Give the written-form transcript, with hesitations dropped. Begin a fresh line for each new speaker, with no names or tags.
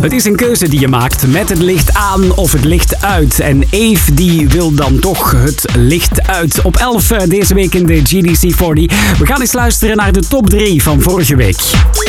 Het is een keuze die je maakt met het licht aan of het licht uit. En Eve die wil dan toch het licht uit. Op 11 deze week in de GDC 40. We gaan eens luisteren naar de top 3 van vorige week.